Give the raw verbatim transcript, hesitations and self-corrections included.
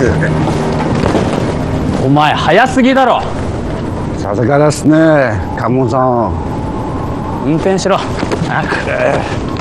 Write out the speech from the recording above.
お前早すぎだろ。 さすがですね、カモさん。 運転しろ。あく